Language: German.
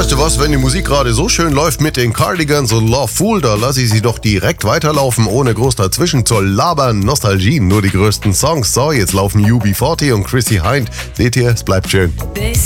Weißt du was, wenn die Musik gerade so schön läuft mit den Cardigans und Love Fool, da lasse ich sie doch direkt weiterlaufen, ohne groß dazwischen zu labern. Nostalgie, nur die größten Songs. So, jetzt laufen UB40 und Chrissy Hind. Seht ihr, es bleibt schön. This